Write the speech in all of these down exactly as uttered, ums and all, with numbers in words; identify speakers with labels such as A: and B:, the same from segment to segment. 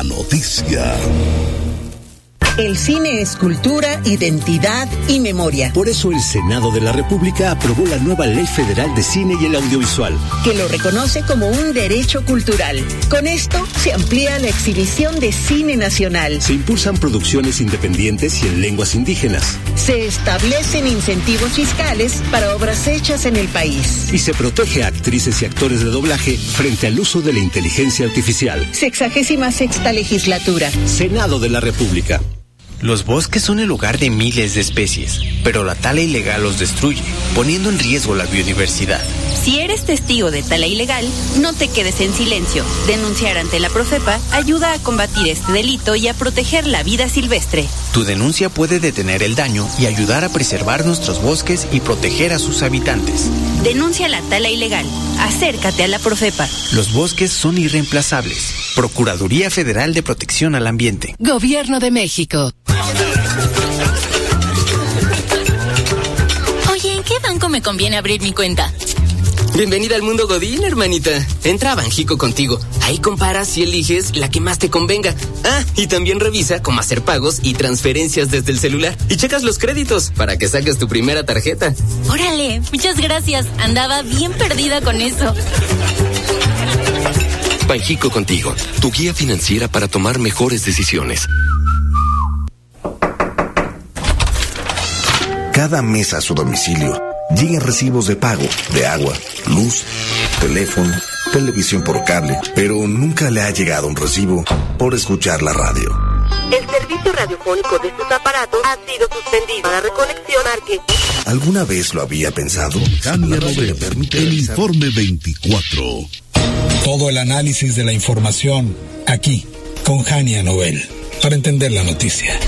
A: noticia.
B: El cine es cultura, identidad y memoria.
C: Por eso el Senado de la República aprobó la nueva Ley Federal de Cine y el Audiovisual,
B: que lo reconoce como un derecho cultural. Con esto se amplía la exhibición de cine nacional.
C: Se impulsan producciones independientes y en lenguas indígenas.
B: Se establecen incentivos fiscales para obras hechas en el país.
C: Y se protege a actrices y actores de doblaje frente al uso de la inteligencia artificial.
B: Sexagésima sexta legislatura.
C: Senado de la República.
D: Los bosques son el hogar de miles de especies, pero la tala ilegal los destruye, poniendo en riesgo la biodiversidad.
E: Si eres testigo de tala ilegal, no te quedes en silencio. Denunciar ante la Profepa ayuda a combatir este delito y a proteger la vida silvestre.
D: Tu denuncia puede detener el daño y ayudar a preservar nuestros bosques y proteger a sus habitantes.
E: Denuncia la tala ilegal. Acércate a la Profepa.
D: Los bosques son irreemplazables. Procuraduría Federal de Protección al Ambiente.
F: Gobierno de México.
E: Oye, ¿en qué banco me conviene abrir mi cuenta?
G: Bienvenida al mundo Godín, hermanita. Entra a Banjico Contigo. Ahí comparas y eliges la que más te convenga. Ah, y también revisa cómo hacer pagos y transferencias desde el celular. Y checas los créditos para que saques tu primera tarjeta.
E: Órale, muchas gracias. Andaba bien perdida con eso.
A: Banjico Contigo, tu guía financiera para tomar mejores decisiones.
H: Cada mes a su domicilio llegan recibos de pago de agua, luz, teléfono, televisión por cable, pero nunca le ha llegado un recibo por escuchar la radio.
I: El servicio radiofónico de sus aparatos ha sido suspendido. Para reconexión, marque.
H: ¿Alguna vez lo había pensado?
A: Jania Nobel, el informe veinticuatro.
J: Todo el análisis de la información aquí, con Jania Nobel, para entender la noticia.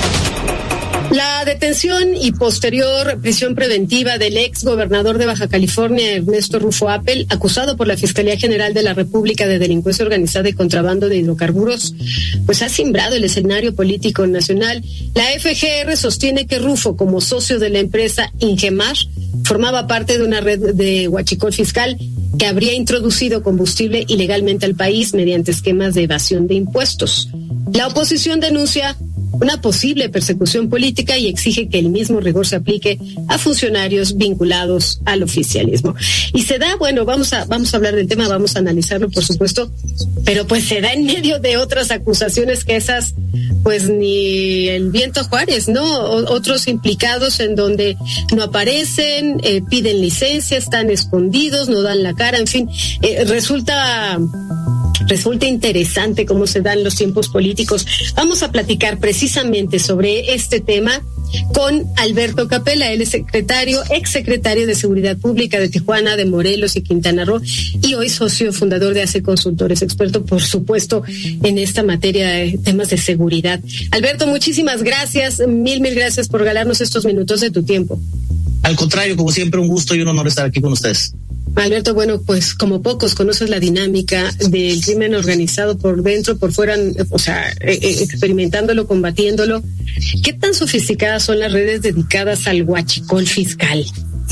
K: La detención y posterior prisión preventiva del ex gobernador de Baja California, Ernesto Rufo Appel, acusado por la Fiscalía General de la República de delincuencia organizada y contrabando de hidrocarburos, pues ha simbrado el escenario político nacional. La F G R sostiene que Rufo, como socio de la empresa Ingemar, formaba parte de una red de huachicol fiscal que habría introducido combustible ilegalmente al país mediante esquemas de evasión de impuestos. La oposición denuncia una posible persecución política y exige que el mismo rigor se aplique a funcionarios vinculados al oficialismo. Y se da, bueno, vamos a vamos a hablar del tema, vamos a analizarlo, por supuesto, pero pues se da en medio de otras acusaciones que esas, pues ni el viento Juárez, ¿no? O, otros implicados en donde no aparecen, eh, piden licencia, están escondidos, no dan la cara, en fin, eh, resulta... Resulta interesante cómo se dan los tiempos políticos. Vamos a platicar precisamente sobre este tema con Alberto Capella. Él es secretario, exsecretario de Seguridad Pública de Tijuana, de Morelos y Quintana Roo, y hoy socio fundador de A C Consultores, experto, por supuesto, en esta materia de temas de seguridad. Alberto, muchísimas gracias, mil, mil gracias por regalarnos estos minutos de tu tiempo.
L: Al contrario, como siempre, un gusto y un honor estar aquí con ustedes.
K: Alberto, bueno, pues como pocos conoces la dinámica del crimen organizado por dentro, por fuera, o sea, eh, experimentándolo, combatiéndolo. ¿Qué tan sofisticadas son las redes dedicadas al huachicol fiscal?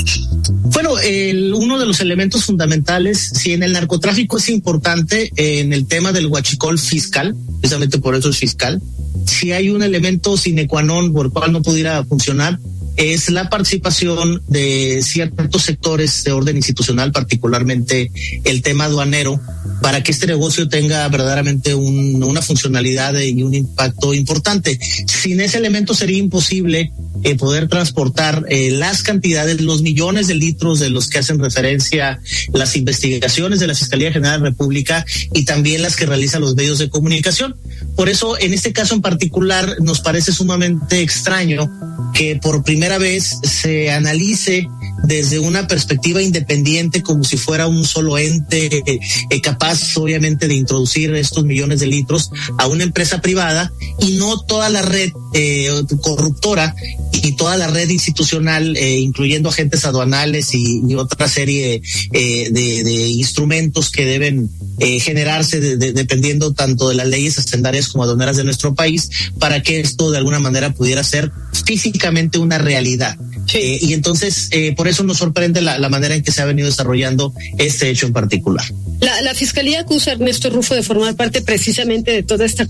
L: Bueno, el, uno de los elementos fundamentales, si en el narcotráfico es importante, eh, en el tema del huachicol fiscal, precisamente por eso es fiscal, si hay un elemento sine qua non por el cual no pudiera funcionar, es la participación de ciertos sectores de orden institucional, particularmente el tema aduanero, para que este negocio tenga verdaderamente un, una funcionalidad y un impacto importante. Sin ese elemento sería imposible eh, poder transportar eh, las cantidades, los millones de litros de los que hacen referencia las investigaciones de la Fiscalía General de la República y también las que realizan los medios de comunicación. Por eso, en este caso en particular, nos parece sumamente extraño que por primera vez se analice desde una perspectiva independiente, como si fuera un solo ente eh, capaz, obviamente, de introducir estos millones de litros a una empresa privada y no toda la red eh, corruptora y toda la red institucional, eh, incluyendo agentes aduanales y, y otra serie eh, de, de instrumentos que deben eh, generarse de, de, dependiendo tanto de las leyes hacendarias como aduaneras de nuestro país, para que esto de alguna manera pudiera ser físicamente una realidad. Sí. Eh, y entonces, eh, por eso nos sorprende la, la manera en que se ha venido desarrollando este hecho en particular.
K: La, la Fiscalía acusa a Ernesto Rufo de formar parte precisamente de toda esta